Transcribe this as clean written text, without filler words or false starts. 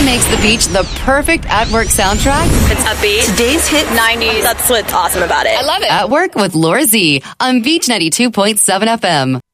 makes the beach the perfect at-work soundtrack. It's upbeat. Today's hit 90s. That's what's awesome about it. I love it. At Work with Laura Z on Beach 92.7 FM.